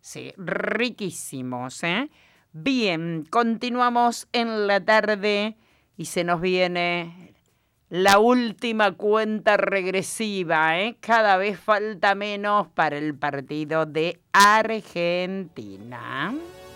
Sí, riquísimos, ¿eh? Bien, continuamos en la tarde y se nos viene la última cuenta regresiva, ¿eh? Cada vez falta menos para el partido de Argentina.